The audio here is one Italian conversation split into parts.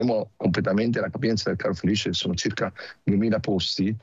completamente la capienza del Carlo Felice, che sono circa 2000 posti,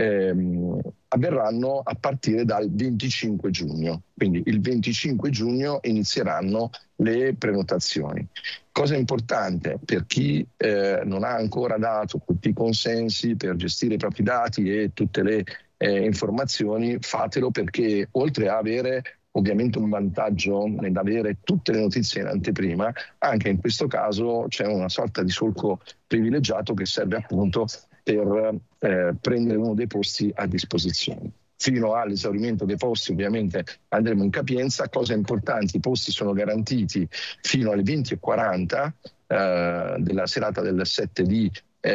avverranno a partire dal 25 giugno. Quindi il 25 giugno inizieranno le prenotazioni. Cosa importante per chi non ha ancora dato tutti i consensi per gestire i propri dati e tutte le informazioni, fatelo, perché oltre a avere ovviamente un vantaggio nell'avere tutte le notizie in anteprima, anche in questo caso c'è una sorta di solco privilegiato che serve appunto per prendere uno dei posti a disposizione. Fino all'esaurimento dei posti ovviamente andremo in capienza. Cosa importante, i posti sono garantiti fino alle 20:40 della serata del 7 di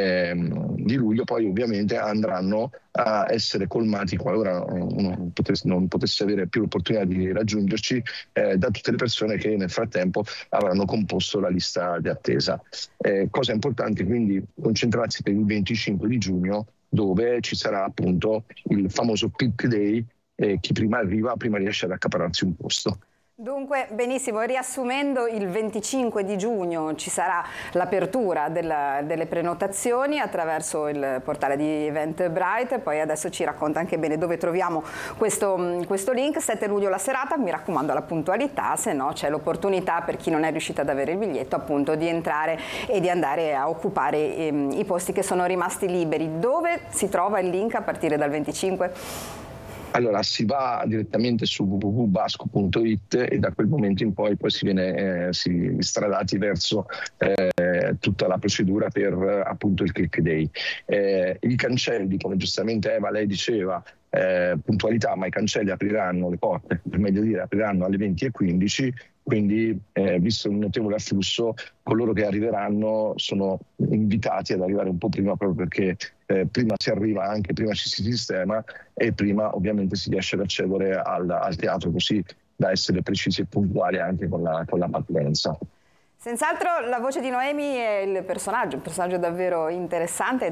luglio, poi ovviamente andranno a essere colmati qualora uno non potesse avere più l'opportunità di raggiungerci da tutte le persone che nel frattempo avranno composto la lista di attesa. Cosa importante quindi concentrarsi per il 25 di giugno, dove ci sarà appunto il famoso peak day, chi prima arriva prima riesce ad accaparrarsi un posto. Dunque, benissimo, riassumendo, il 25 di giugno ci sarà l'apertura delle prenotazioni attraverso il portale di Eventbrite, poi adesso ci racconta anche bene dove troviamo questo link. 7 luglio la serata, mi raccomando la puntualità, se no c'è l'opportunità per chi non è riuscito ad avere il biglietto appunto di entrare e di andare a occupare i posti che sono rimasti liberi. Dove si trova il link a partire dal 25? Allora si va direttamente su www.basco.it e da quel momento in poi si viene stradati verso tutta la procedura per appunto il click day. I cancelli, come giustamente Eva lei diceva, puntualità, ma i cancelli apriranno le porte, per meglio dire apriranno alle 20:15, quindi visto un notevole afflusso, coloro che arriveranno sono invitati ad arrivare un po' prima, proprio perché prima si arriva, anche prima ci si sistema e prima ovviamente si riesce ad accedere al teatro, così da essere precisi e puntuali anche con la partenza. Senz'altro la voce di Noemi è un personaggio davvero interessante.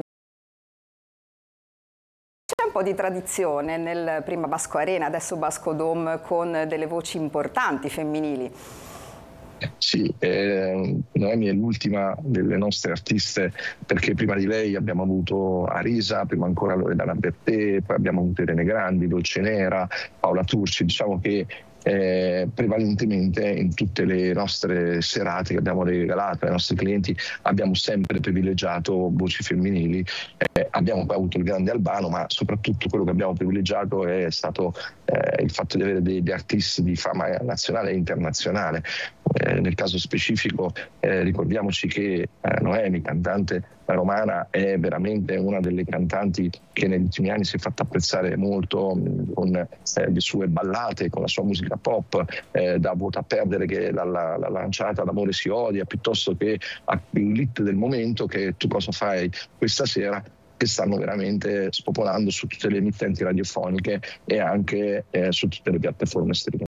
C'è un po' di tradizione nel prima Basco Arena, adesso Basco Dome, con delle voci importanti femminili. Sì, Noemi è l'ultima delle nostre artiste, perché prima di lei abbiamo avuto Arisa, prima ancora Loredana Bertè, poi abbiamo avuto Irene Grandi, Dolce Nera, Paola Turci. Diciamo che prevalentemente in tutte le nostre serate che abbiamo regalato ai nostri clienti abbiamo sempre privilegiato voci femminili. Abbiamo poi avuto il grande Albano, ma soprattutto quello che abbiamo privilegiato è stato il fatto di avere degli artisti di fama nazionale e internazionale. Nel caso specifico ricordiamoci che Noemi, cantante romana, è veramente una delle cantanti che negli ultimi anni si è fatta apprezzare molto con le sue ballate, con la sua musica pop, da Vuota a perdere, che l'ha lanciata L'amore si odia, piuttosto che l'hit del momento, che Tu cosa fai questa sera, che stanno veramente spopolando su tutte le emittenti radiofoniche e anche su tutte le piattaforme streaming.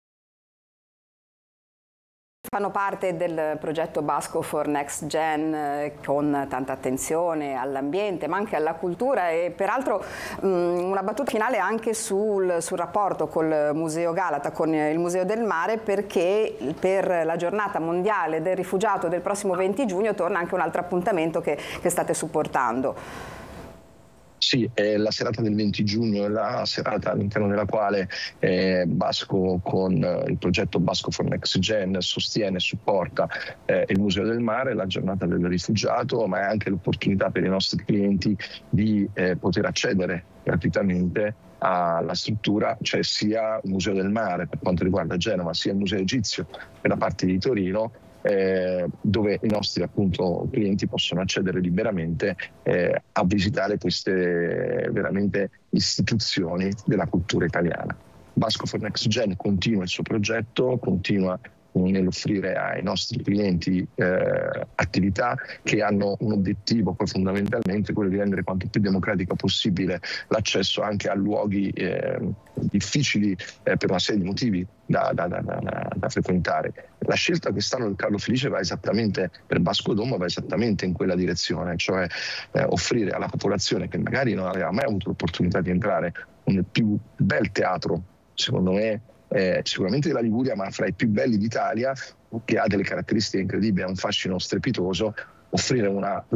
Fanno parte del progetto Basco for Next Gen, con tanta attenzione all'ambiente ma anche alla cultura, e peraltro una battuta finale anche sul rapporto col Museo Galata, con il Museo del Mare, perché per la giornata mondiale del rifugiato del prossimo 20 giugno torna anche un altro appuntamento che state supportando. Sì, la serata del 20 giugno è la serata all'interno della quale Basco, con il progetto Basco for Next Gen, sostiene e supporta il Museo del Mare, la giornata del rifugiato, ma è anche l'opportunità per i nostri clienti di poter accedere gratuitamente alla struttura, cioè sia il Museo del Mare per quanto riguarda Genova, sia il Museo Egizio per la parte di Torino, dove i nostri appunto clienti possono accedere liberamente a visitare queste veramente istituzioni della cultura italiana. Basco for Next Gen continua il suo progetto, continua nell'offrire ai nostri clienti attività che hanno un obiettivo poi fondamentalmente quello di rendere quanto più democratico possibile l'accesso anche a luoghi difficili per una serie di motivi da frequentare. La scelta quest'anno del Carlo Felice va esattamente, per Basco Dome, va esattamente in quella direzione, cioè offrire alla popolazione che magari non aveva mai avuto l'opportunità di entrare nel più bel teatro, secondo me, sicuramente della Liguria, ma fra i più belli d'Italia, che ha delle caratteristiche incredibili, ha un fascino strepitoso, offrire una